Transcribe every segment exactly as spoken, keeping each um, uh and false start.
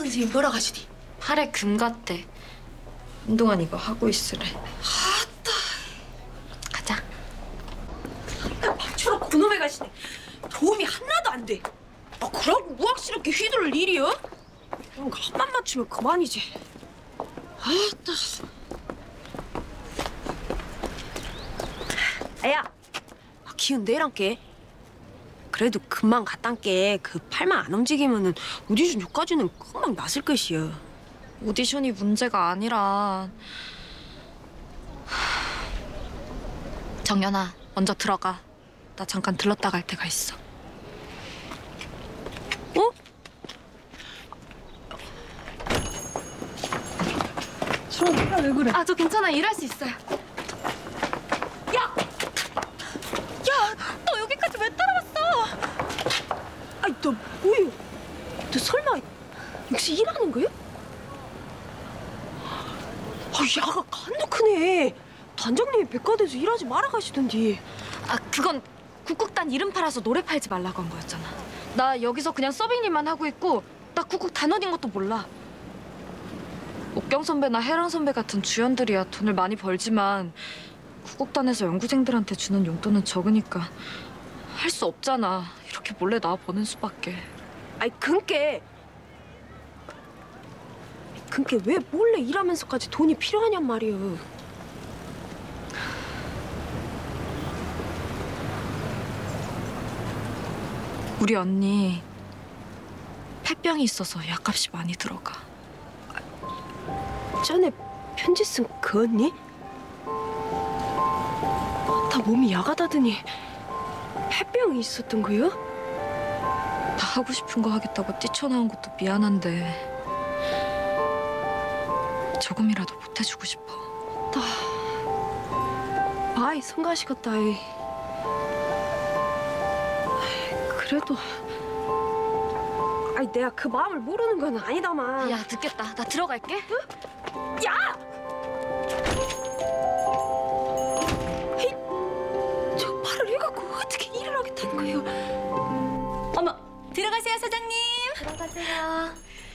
선생님 뭐라 가시디? 팔에 금 같대. 한동안 이거 하고 있으래. 아따. 가자. 야, 박철아 그놈의 가시네. 도움이 하나도 안 돼. 아, 그러고 우악스럽게 휘두를 일이여? 이런 거 한만 맞추면 그만이지. 아따. 아야, 아, 기운 내란께. 그래도 금방 갔단께 그 팔만 안 움직이면은 오디션 요까지는 금방 났을 것이여. 오디션이 문제가 아니라. 정연아, 먼저 들어가. 나 잠깐 들렀다 갈 데가 있어. 어? 수아, 왜 그래? 아, 저 괜찮아. 일할 수 있어요. 야! 야! 너 여기까지 왜 따라왔어? 아이, 너 뭐야? 너 설마 역시 일하는 거야? 아, 야가 간도 크네. 단장님이 백화대에서 일하지 마라 가시던디. 아, 그건 국국단 이름 팔아서 노래 팔지 말라고 한 거였잖아. 나 여기서 그냥 서빙 일만 하고 있고 나 국국 단원인 것도 몰라. 옥경 선배나 혜란 선배 같은 주연들이야 돈을 많이 벌지만 국국단에서 연구생들한테 주는 용돈은 적으니까 할 수 없잖아. 이렇게 몰래 나와 보는 수밖에. 아이, 그니까 그니까 왜 몰래 일하면서까지 돈이 필요하냔 말이야. 우리 언니 폐병이 있어서 약값이 많이 들어가. 전에 편지 쓴 그 언니? 다 몸이 야가다더니 폐병이 있었던 거요? 나 하고 싶은 거 하겠다고 뛰쳐나온 것도 미안한데 조금이라도 보태주고 싶어. 아이, 성가시겠다. 아이. 그래도 아이, 내가 그 마음을 모르는 건 아니다만. 야, 늦겠다. 나 들어갈게. 야! 헤이, 저 말을 해갖고 어떻게 일을 하겠다는 거예요? 어머, 들어가세요, 사장님. 들어가세요.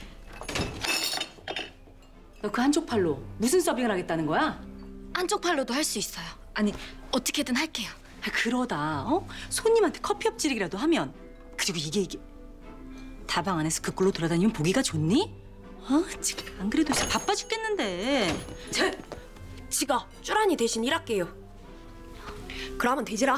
너 그 한쪽 팔로 무슨 서빙을 하겠다는 거야? 한쪽 팔로도 할 수 있어요. 아니, 어떻게든 할게요. 아, 그러다 어? 손님한테 커피 엎지르기라도 하면 그리고 이게 이게 다방 안에서 그 꼴로 돌아다니면 보기가 좋니? 어, 지금 안 그래도 진짜 바빠 죽겠는데. 저, 지가 쭈란이 대신 일할게요. 그러면 되지라.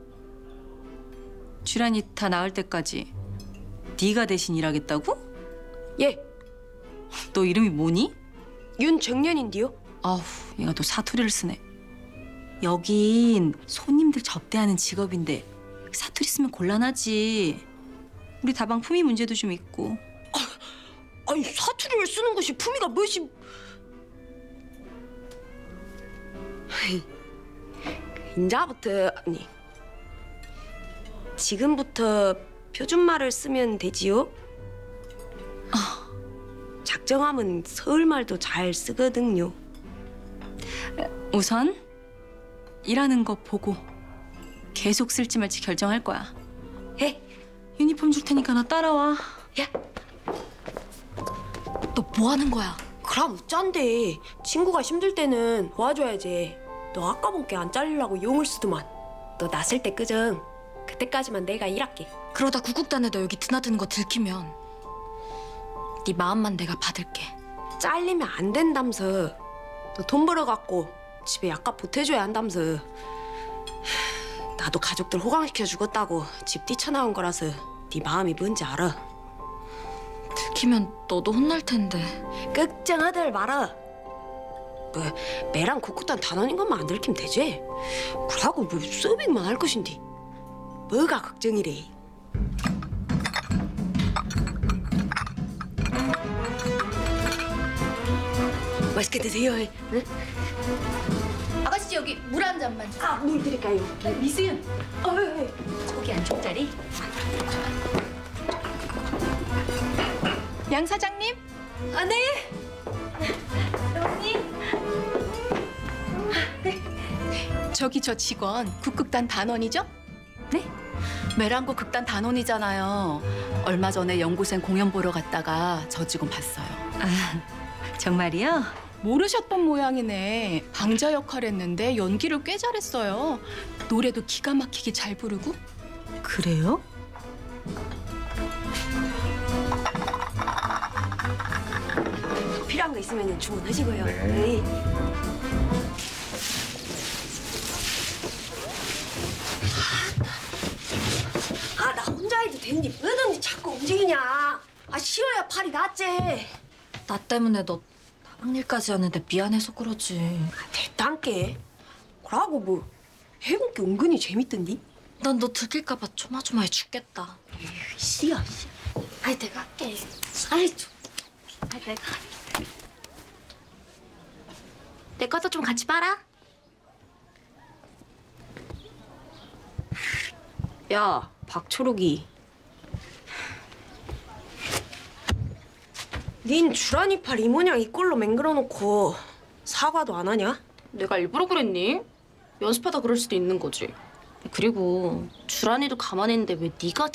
주란이 다 나을 때까지 네가 대신 일하겠다고? 예, 너 이름이 뭐니? 윤정년인데요. 아우, 얘가 또 사투리를 쓰네. 여긴 손님들 접대하는 직업인데 사투리 쓰면 곤란하지. 우리 다방 품위 문제도 좀 있고. 아니, 사투리를 쓰는 것이 품위가 무엇이... 인자부터 언니, 지금부터 표준말을 쓰면 되지요? 작정하면 서울말도 잘 쓰거든요. 우선 일하는 거 보고 계속 쓸지 말지 결정할 거야. 해. 유니폼 줄 테니까 나 따라와. 야, 너 뭐 하는 거야? 그럼 어쩐데. 친구가 힘들 때는 도와줘야지. 너 아까 본 게 안 잘리려고 용을 쓰더만. 너 났을 때 끄정. 그때까지만 내가 일할게. 그러다 국국단에도 여기 드나드는 거 들키면 네 마음만 내가 받을게. 잘리면 안 된다면서. 너 돈 벌어갖고 집에 약값 보태줘야 한다면서. 나도 가족들 호강시켜 주겠다고 집 뛰쳐나온 거라서 네 마음이 뭔지 알아. 들키면 너도 혼날 텐데. 걱정하들 말아. 뭐 매랑 국국단 단원인 것만 안 들키면 되지. 그러고 뭐 서빙만 할 것인데 뭐가 걱정이래. 맛있게 드세요. 응? 아가씨 여기 물 한 잔만 주세요. 아, 물 드릴까요? 미수윤 어, 예, 예. 거기 안쪽 자리. 양 사장님. 아, 네. 저기 저 직원 국극단 단원이죠? 네? 메랑고 극단 단원이잖아요. 얼마 전에 연구생 공연 보러 갔다가 저 직원 봤어요. 아, 정말이요? 모르셨던 모양이네. 방자 역할 했는데 연기를 꽤 잘했어요. 노래도 기가 막히게 잘 부르고. 그래요? 필요한 거 있으면 주문하시고요. 네. 아, 나 혼자 해도 되는지 왜든지 자꾸 움직이냐. 아, 쉬어야 팔이 낫지. 나 때문에 너 다방일까지 하는데 미안해서 그러지. 아, 됐단께. 그러고 뭐 해본 게 은근히 재밌던디? 난 너 들킬까봐 조마조마해 죽겠다. 씨야, 씨. 아이 내가 할게. 아이, 좀. 아이 내가 할게. 내 것도 좀 같이 빨아. 야, 박초록이. 닌 주란이 팔 이 모양 이 꼴로 맹글어 놓고 사과도 안 하냐? 내가 일부러 그랬니? 연습하다 그럴 수도 있는 거지. 그리고 주란이도 가만히 있는데 왜 네가